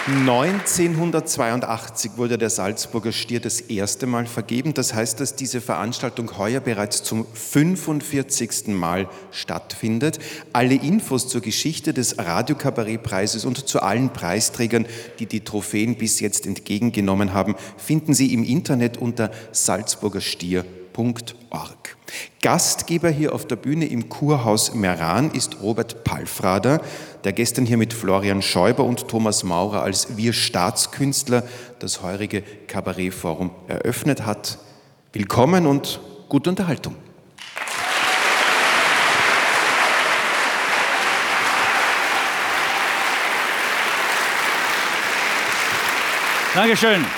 1982 wurde der Salzburger Stier das erste Mal vergeben. Das heißt, dass diese Veranstaltung heuer bereits zum 45. Mal stattfindet. Alle Infos zur Geschichte des Radiokabarettpreises und zu allen Preisträgern, die die Trophäen bis jetzt entgegengenommen haben, finden Sie im Internet unter salzburgerstier.org. Gastgeber hier auf der Bühne im Kurhaus Meran ist Robert Palfrader, der gestern hier mit Florian Schäuber und Thomas Maurer als Wir Staatskünstler das heurige Kabarettforum eröffnet hat. Willkommen und gute Unterhaltung. Dankeschön.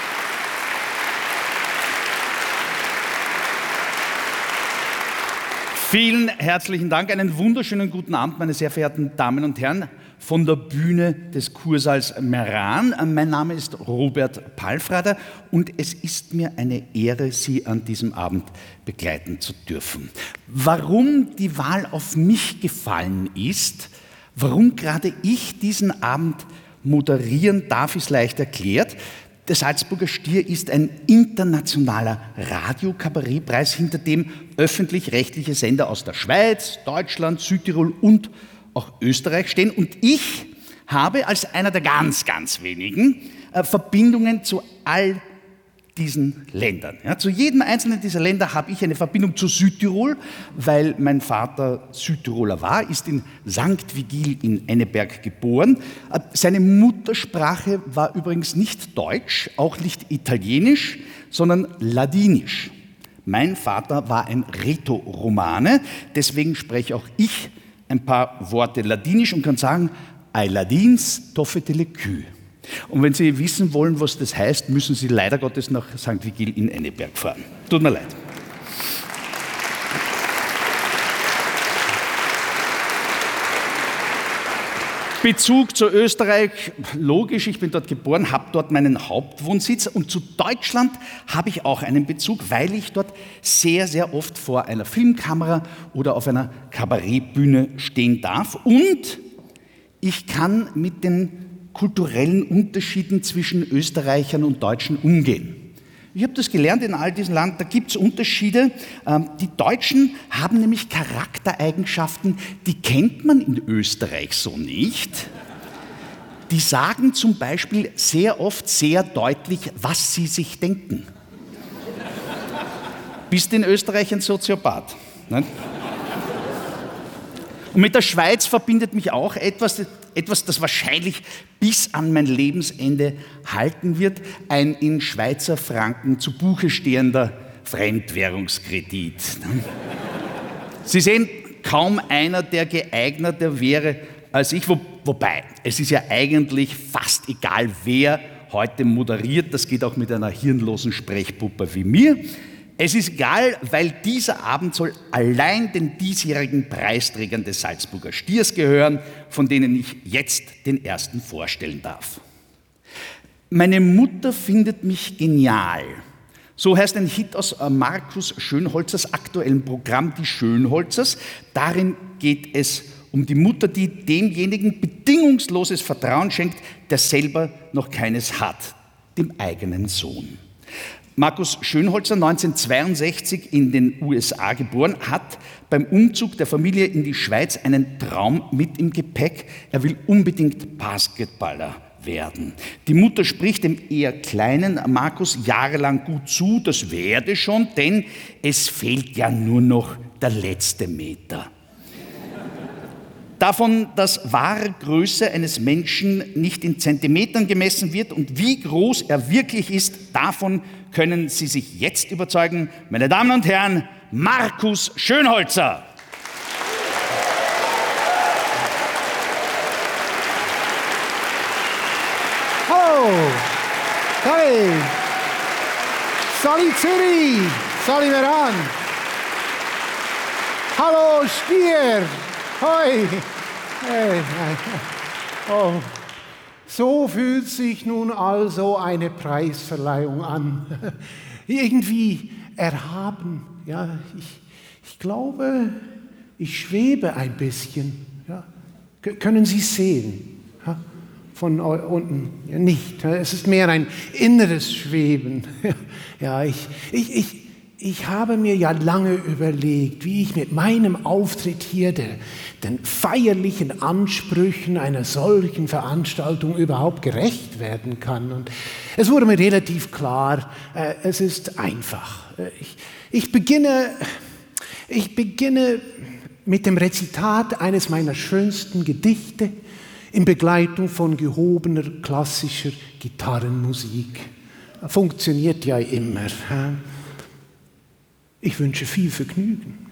Vielen herzlichen Dank. Einen wunderschönen guten Abend, meine sehr verehrten Damen und Herren, von der Bühne des Kursaals Meran. Mein Name ist Robert Palfrader und es ist mir eine Ehre, Sie an diesem Abend begleiten zu dürfen. Warum die Wahl auf mich gefallen ist, warum gerade ich diesen Abend moderieren darf, ist leicht erklärt. Der Salzburger Stier ist ein internationaler Radiokabarettpreis, hinter dem öffentlich-rechtliche Sender aus der Schweiz, Deutschland, Südtirol und auch Österreich stehen. Und ich habe als einer der ganz, ganz wenigen Verbindungen zu all diesen Ländern. Ja, zu jedem einzelnen dieser Länder habe ich eine Verbindung zu Südtirol, weil mein Vater Südtiroler war, ist in St. Vigil in Enneberg geboren. Seine Muttersprache war übrigens nicht Deutsch, auch nicht Italienisch, sondern Ladinisch. Mein Vater war ein Rätoromane, deswegen spreche auch ich ein paar Worte Ladinisch und kann sagen, ai ladins toffete le cul. Und wenn Sie wissen wollen, was das heißt, müssen Sie leider Gottes nach St. Vigil in Enneberg fahren. Tut mir leid. Bezug zu Österreich, logisch, ich bin dort geboren, habe dort meinen Hauptwohnsitz und zu Deutschland habe ich auch einen Bezug, weil ich dort sehr, sehr oft vor einer Filmkamera oder auf einer Kabarettbühne stehen darf und ich kann mit den kulturellen Unterschieden zwischen Österreichern und Deutschen umgehen. Ich habe das gelernt in all diesen Ländern, da gibt es Unterschiede. Die Deutschen haben nämlich Charaktereigenschaften, die kennt man in Österreich so nicht. Die sagen zum Beispiel sehr oft sehr deutlich, was sie sich denken. Bist in Österreich ein Soziopath? Ne? Und mit der Schweiz verbindet mich auch etwas, das wahrscheinlich bis an mein Lebensende halten wird, ein in Schweizer Franken zu Buche stehender Fremdwährungskredit. Sie sehen, kaum einer, der geeigneter wäre als ich, wobei, es ist ja eigentlich fast egal, wer heute moderiert, das geht auch mit einer hirnlosen Sprechpuppe wie mir. Es ist egal, weil dieser Abend soll allein den diesjährigen Preisträgern des Salzburger Stiers gehören, von denen ich jetzt den ersten vorstellen darf. Meine Mutter findet mich genial. So heißt ein Hit aus Markus Schönholzers aktuellem Programm Die Schönholzers. Darin geht es um die Mutter, die demjenigen bedingungsloses Vertrauen schenkt, der selber noch keines hat, dem eigenen Sohn. Markus Schönholzer, 1962 in den USA geboren, hat beim Umzug der Familie in die Schweiz einen Traum mit im Gepäck. Er will unbedingt Basketballer werden. Die Mutter spricht dem eher kleinen Markus jahrelang gut zu, das werde schon, denn es fehlt ja nur noch der letzte Meter. Davon, dass wahre Größe eines Menschen nicht in Zentimetern gemessen wird und wie groß er wirklich ist, davon können Sie sich jetzt überzeugen. Meine Damen und Herren, Markus Schönholzer. Hallo, Sali, Sali Zürich, Sali Meran. Hallo Stier, hoi. Hey. Oh. So fühlt sich nun also eine Preisverleihung an. Irgendwie erhaben. Ja, ich glaube, ich schwebe ein bisschen. Ja. Können Sie sehen? Ja. von unten nicht. Es ist mehr ein inneres Schweben. Ja, ich habe mir ja lange überlegt, wie ich mit meinem Auftritt hier den feierlichen Ansprüchen einer solchen Veranstaltung überhaupt gerecht werden kann. Und es wurde mir relativ klar, es ist einfach. Ich beginne mit dem Rezitat eines meiner schönsten Gedichte in Begleitung von gehobener klassischer Gitarrenmusik. Funktioniert ja immer. Ich wünsche viel Vergnügen.